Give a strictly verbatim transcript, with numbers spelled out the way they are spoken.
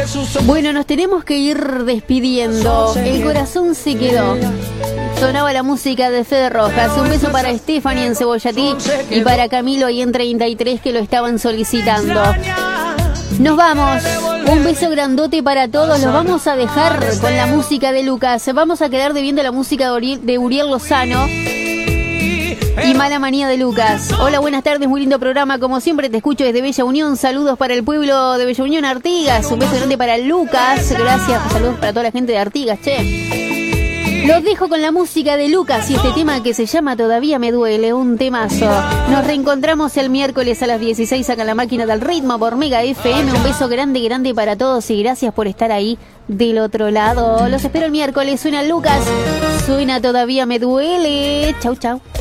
Bueno, nos tenemos que ir despidiendo. El corazón se quedó. Sonaba la música de Fede Rojas. Un beso para Stephanie en Cebollatí y para Camilo ahí en treinta y tres que lo estaban solicitando. Nos vamos. Un beso grandote para todos. Los vamos a dejar con la música de Lucas. Vamos a quedar debiendo la música de Uriel, de Uriel Lozano y Mala Manía de Lucas. Hola, buenas tardes, muy lindo programa. Como siempre te escucho desde Bella Unión. Saludos para el pueblo de Bella Unión, Artigas. Un beso grande para Lucas. Gracias, saludos para toda la gente de Artigas, che. Los dejo con la música de Lucas y este tema que se llama Todavía me duele, un temazo. Nos reencontramos el miércoles a las dieciséis acá en la máquina del ritmo por Mega F M. Un beso grande, grande para todos y gracias por estar ahí del otro lado. Los espero el miércoles. Suena Lucas, suena Todavía me duele. Chau, chau.